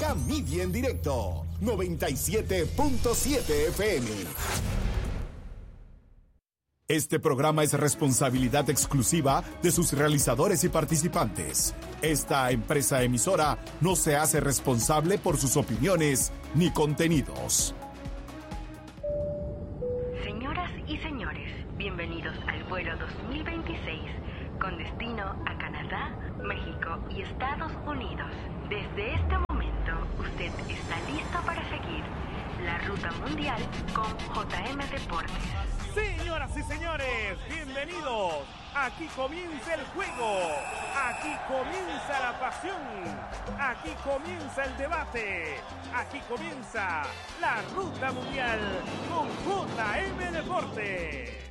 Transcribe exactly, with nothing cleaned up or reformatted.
Arranca Media en Directo, noventa y siete punto siete F M. Este programa es responsabilidad exclusiva de sus realizadores y participantes. Esta empresa emisora no se hace responsable por sus opiniones ni contenidos. Señoras y señores, bienvenidos al vuelo dos mil veintiséis con destino a Canadá, México y Estados Unidos. Desde este momento, usted está listo para seguir la ruta mundial con J M Deportes. Señoras y señores, bienvenidos. Aquí comienza el juego. Aquí comienza la pasión. Aquí comienza el debate. Aquí comienza la ruta mundial con J M Deportes.